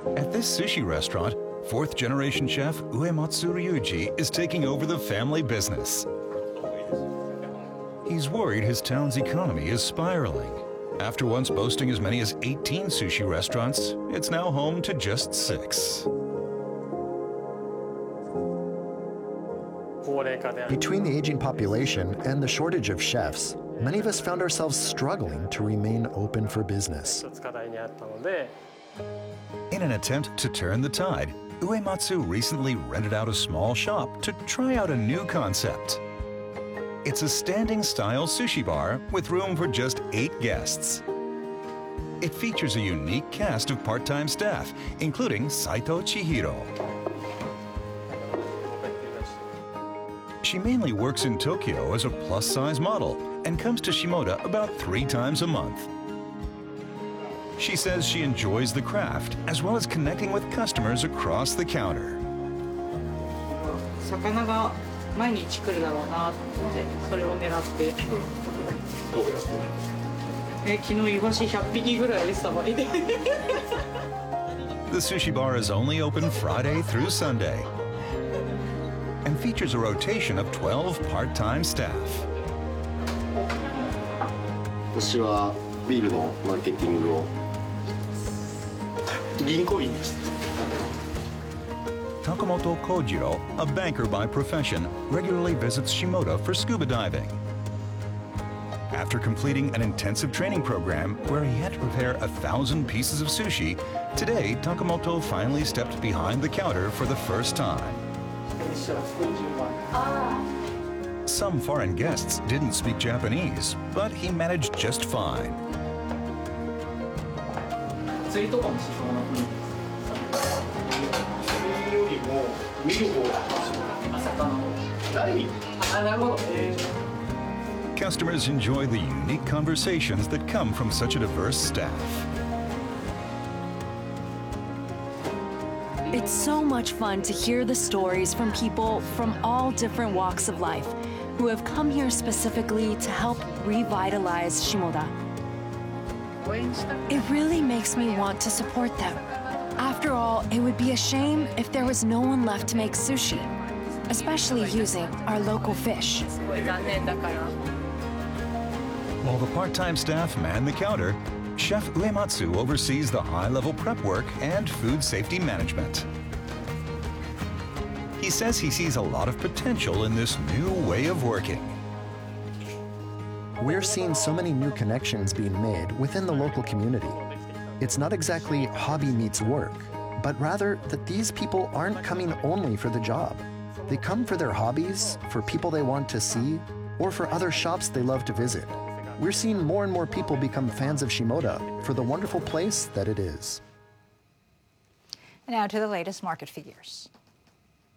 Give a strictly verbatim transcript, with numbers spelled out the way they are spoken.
At this sushi restaurant, fourth-generation chef Uematsu Ryuji is taking over the family business. He's worried his town's economy is spiraling. After once boasting as many as eighteen sushi restaurants, it's now home to just six. Between the aging population and the shortage of chefs, many of us found ourselves struggling to remain open for business. In an attempt to turn the tide, Uematsu recently rented out a small shop to try out a new concept. It's a standing-style sushi bar with room for just eight guests. It features a unique cast of part-time staff, including Saito Chihiro. She mainly works in Tokyo as a plus-size model and comes to Shimoda about three times a month. She says she enjoys the craft as well as connecting with customers across the counter. The sushi bar is only open Friday through Sunday and features a rotation of twelve part-time staff. Takamoto Kojiro, a banker by profession, regularly visits Shimoda for scuba diving. After completing an intensive training program where he had to prepare a thousand pieces of sushi, today Takamoto finally stepped behind the counter for the first time. Some foreign guests didn't speak Japanese, but he managed just fine. Customers enjoy the unique conversations that come from such a diverse staff. It's so much fun to hear the stories from people from all different walks of life who have come here specifically to help revitalize Shimoda. It really makes me want to support them. After all, it would be a shame if there was no one left to make sushi, especially using our local fish. While the part-time staff man the counter, Chef Uematsu oversees the high-level prep work and food safety management. He says he sees a lot of potential in this new way of working. We're seeing so many new connections being made within the local community. It's not exactly hobby meets work, but rather that these people aren't coming only for the job. They come for their hobbies, for people they want to see, or for other shops they love to visit. We're seeing more and more people become fans of Shimoda for the wonderful place that it is. Now to the latest market figures.